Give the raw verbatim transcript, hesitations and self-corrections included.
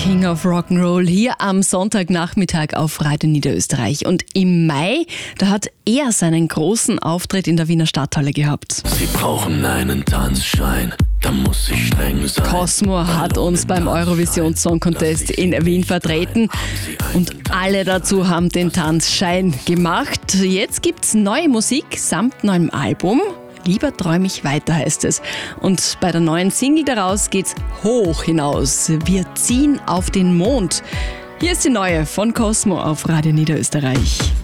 King of Rock'n'Roll hier am Sonntagnachmittag auf Radio Niederösterreich. Und im Mai, da hat er seinen großen Auftritt in der Wiener Stadthalle gehabt. Sie brauchen einen Tanzschein, da muss ich streng sein. Cosmo hat uns beim Eurovision Song Contest in Wien vertreten und alle dazu haben den Tanzschein gemacht. Jetzt gibt's neue Musik samt neuem Album. Lieber träum ich weiter heißt es. Und bei der neuen Single daraus geht's hoch hinaus. Wir ziehen auf den Mond. Hier ist die neue von Cosmo auf Radio Niederösterreich.